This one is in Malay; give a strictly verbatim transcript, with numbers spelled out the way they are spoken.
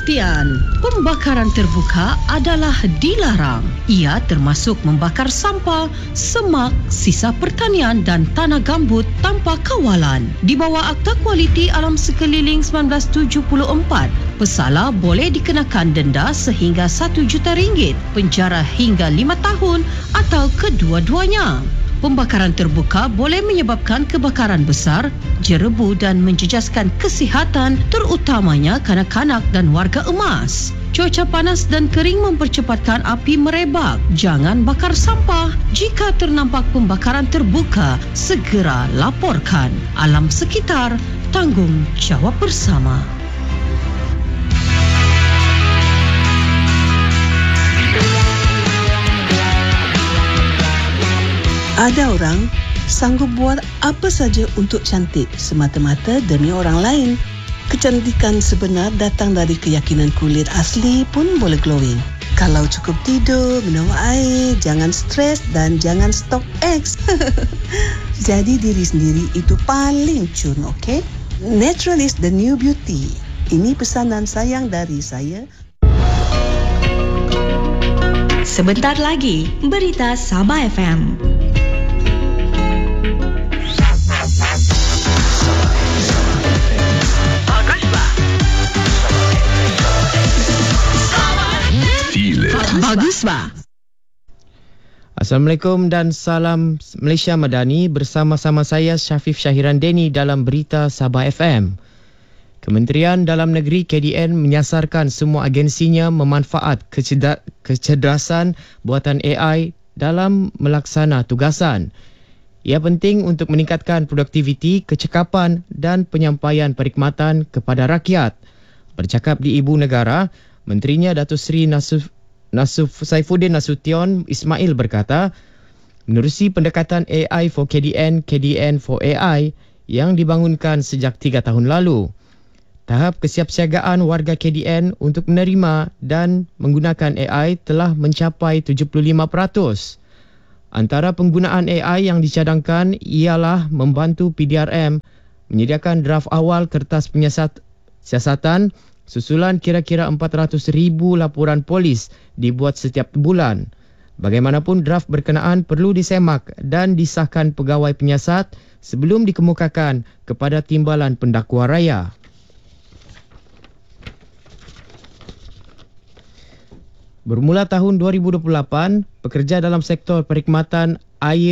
Perhatian, pembakaran terbuka adalah dilarang. Ia termasuk membakar sampah, semak, sisa pertanian dan tanah gambut tanpa kawalan. Di bawah Akta Kualiti Alam Sekeliling seribu sembilan ratus tujuh puluh empat, pesalah boleh dikenakan denda sehingga satu juta ringgit, penjara hingga lima tahun atau kedua-duanya. Pembakaran terbuka boleh menyebabkan kebakaran besar, jerebu dan menjejaskan kesihatan terutamanya kanak-kanak dan warga emas. Cuaca panas dan kering mempercepatkan api merebak. Jangan bakar sampah. Jika ternampak pembakaran terbuka, segera laporkan. Alam sekitar, tanggungjawab bersama. Ada orang sanggup buat apa saja untuk cantik semata-mata demi orang lain. Kecantikan sebenar datang dari keyakinan kulit asli pun boleh glowing. Kalau cukup tidur, minum air, jangan stres dan jangan stok X. Jadi diri sendiri itu paling cun, okey? Natural is the new beauty. Ini pesanan sayang dari saya. Sebentar lagi, berita Sabah F M. Bagus, Ba. Assalamualaikum dan salam Malaysia Madani, bersama-sama saya Syafif Syahiran Deni dalam berita Sabah F M. Kementerian Dalam Negeri K D N menyasarkan semua agensinya memanfaat keceda- kecerdasan buatan A I dalam melaksana tugasan. Ia penting untuk meningkatkan produktiviti, kecekapan dan penyampaian perkhidmatan kepada rakyat. Bercakap di Ibu Negara, Menterinya Datuk Seri Nasuf Nasuf Saifuddin Nasution Ismail berkata, menerusi pendekatan A I for K D N, K D N for A I yang dibangunkan sejak tiga tahun lalu, tahap kesiapsiagaan warga K D N untuk menerima dan menggunakan A I telah mencapai tujuh puluh lima peratus. Antara penggunaan A I yang dicadangkan ialah membantu P D R M menyediakan draft awal kertas penyiasat, siasatan susulan kira-kira empat ratus ribu laporan polis dibuat setiap bulan. Bagaimanapun draft berkenaan perlu disemak dan disahkan pegawai penyiasat sebelum dikemukakan kepada Timbalan Pendakwa Raya. Bermula tahun dua ribu dua puluh lapan, pekerja dalam sektor perkhidmatan air